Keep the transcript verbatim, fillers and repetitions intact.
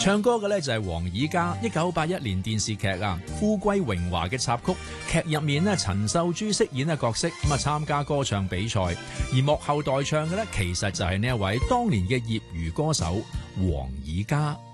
唱歌嘅咧就係黃以嘉，一九八一年電視劇啊《富貴榮華》嘅插曲，劇入面呢，陳秀珠飾演嘅角色咁啊參加歌唱比賽，而幕後代唱嘅咧其實就係呢一位當年嘅業餘歌手黃以嘉。